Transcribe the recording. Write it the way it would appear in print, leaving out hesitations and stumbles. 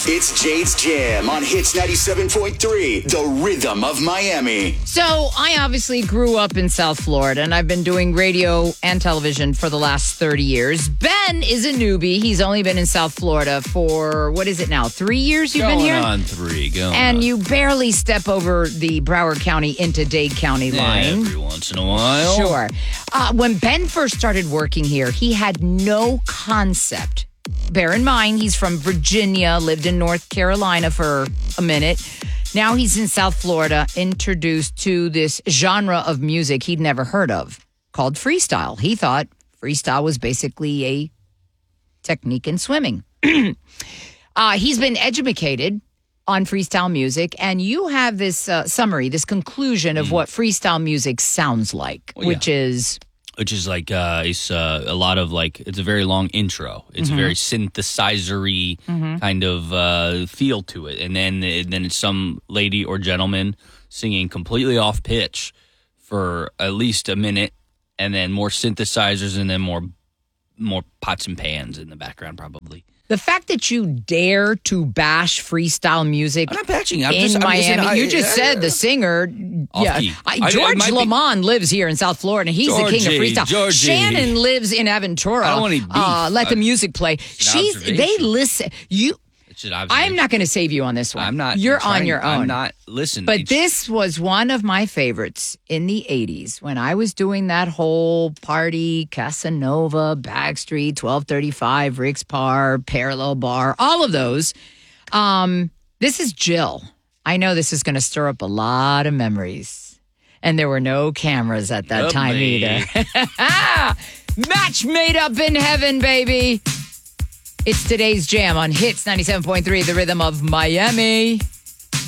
It's Jade's Jam on Hits 97.3, the rhythm of Miami. So I obviously grew up in South Florida, and I've been doing radio and television for the last 30 years. Ben is a newbie. He's only been in South Florida for, 3 years you've been here? Going on 3. And you barely step over the Broward County into Dade County line. Every once in a while. Sure. When Ben first started working here, he had no concept. Bear in mind, he's from Virginia, lived in North Carolina for a minute. Now he's in South Florida, introduced to this genre of music he'd never heard of called freestyle. He thought freestyle was basically a technique in swimming. He's been educated on freestyle music, and you have this summary, this conclusion of what freestyle music sounds like, which is like it's a lot of like, it's a very long intro. It's a very synthesizer-y kind of feel to it, and then it's some lady or gentleman singing completely off pitch for at least a minute, and then more synthesizers, and then more pots and pans in the background probably. the fact that you dare to bash freestyle music. I'm not bashing. Miami. You just said the singer. George George Lamond lives here in South Florida, and he's the king of freestyle. Georgie. Shannon lives in Aventura. I don't want any beef. Let the music play. They listen. I'm not going to save you on this one. I'm not. You're on your own. I'm not. Listen. But this was one of my favorites in the 80s when I was doing that whole party, Casanova, Backstreet, 1235, Rick's Par, Parallel Bar, all of those. This is Jill. I know this is going to stir up a lot of memories. And there were no cameras at that time either. Match made up in heaven, baby. It's today's jam on Hits 97.3, the rhythm of Miami.